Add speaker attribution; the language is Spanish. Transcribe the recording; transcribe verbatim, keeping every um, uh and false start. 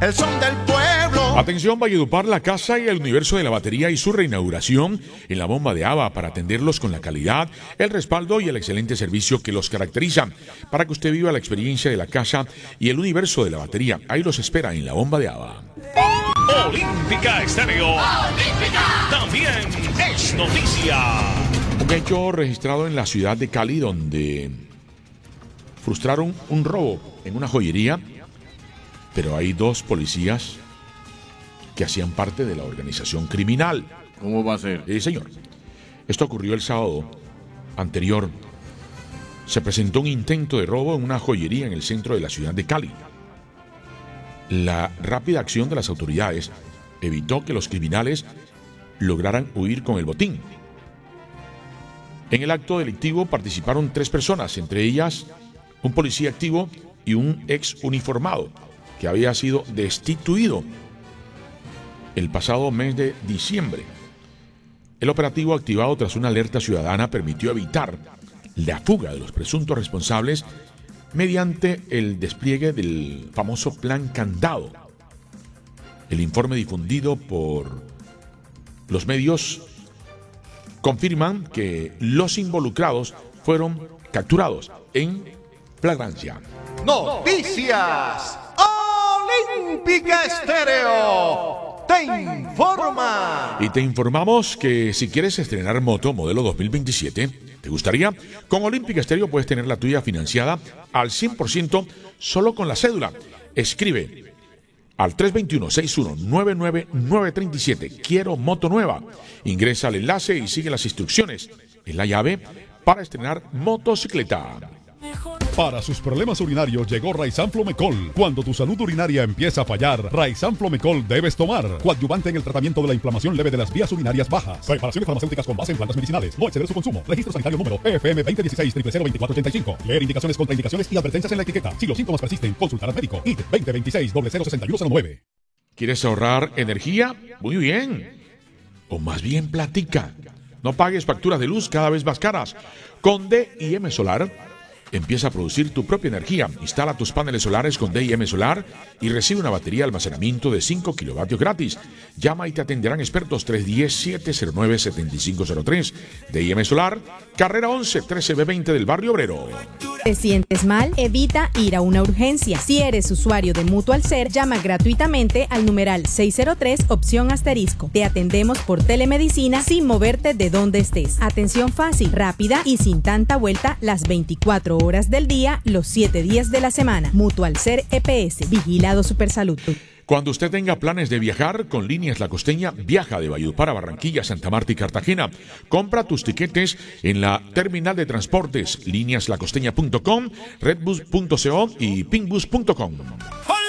Speaker 1: el son del pueblo.
Speaker 2: Atención, Valledupar, la casa y el universo de la batería y su reinauguración en la bomba de Ava para atenderlos con la calidad, el respaldo y el excelente servicio que los caracteriza. Para que usted viva la experiencia de la casa y el universo de la batería, ahí los espera en la bomba de Ava.
Speaker 3: Olímpica Estéreo. Olímpica. También es noticia.
Speaker 2: Un hecho registrado en la ciudad de Cali donde frustraron un robo en una joyería, pero hay dos policías que hacían parte de la organización criminal.
Speaker 4: ¿Cómo va a ser?
Speaker 2: Sí, señor. Esto ocurrió el sábado anterior. Se presentó un intento de robo en una joyería en el centro de la ciudad de Cali. La rápida acción de las autoridades evitó que los criminales lograran huir con el botín. En el acto delictivo participaron tres personas, entre ellas un policía activo y un ex uniformado que había sido destituido el pasado mes de diciembre. El operativo activado tras una alerta ciudadana permitió evitar la fuga de los presuntos responsables mediante el despliegue del famoso Plan Candado. El informe difundido por los medios confirman que los involucrados fueron capturados en flagrancia.
Speaker 1: Noticias Olímpica Estéreo te informa.
Speaker 2: Y te informamos que si quieres estrenar moto modelo dos mil veintisiete, ¿te gustaría? Con Olímpica Estéreo puedes tener la tuya financiada al cien por ciento solo con la cédula. Escribe al tres dos uno, seis uno nueve nueve nueve tres siete. Quiero moto nueva. Ingresa al enlace y sigue las instrucciones. Es la llave para estrenar motocicleta.
Speaker 5: Para sus problemas urinarios llegó Raizan Flomecol. Cuando tu salud urinaria empieza a fallar, Raizan Flomecol debes tomar. Coadyuvante en el tratamiento de la inflamación leve de las vías urinarias bajas. Preparaciones farmacéuticas con base en plantas medicinales. No exceder su consumo. Registro sanitario número P F M veinte dieciséis cero cero veinticuatro ochenta y cinco. Leer indicaciones, contraindicaciones y advertencias en la etiqueta. Si los síntomas persisten, consultar al médico. I T veinte veintiséis cero cero sesenta y uno cero nueve.
Speaker 2: ¿Quieres ahorrar energía? Muy bien. O más bien platica. No pagues facturas de luz cada vez más caras. Con D I M Solar empieza a producir tu propia energía. Instala tus paneles solares con D I M Solar y recibe una batería de almacenamiento de cinco kilovatios gratis. Llama y te atenderán expertos tres uno cero, siete cero nueve, siete cinco cero tres. D I M Solar, carrera once, trece B veinte del Barrio Obrero.
Speaker 6: ¿Te sientes mal? Evita ir a una urgencia. Si eres usuario de Mutual Ser, llama gratuitamente al numeral seis cero tres, opción asterisco. Te atendemos por telemedicina sin moverte de donde estés. Atención fácil, rápida y sin tanta vuelta las veinticuatro horas del día, los siete días de la semana. Mutual Ser E P S, Vigilado Supersalud.
Speaker 2: Cuando usted tenga planes de viajar con Líneas La Costeña, viaja de Valledupar a Barranquilla, Santa Marta y Cartagena. Compra tus tiquetes en la terminal de transportes líneas la costeña punto com, redbus punto co y pingbus punto com.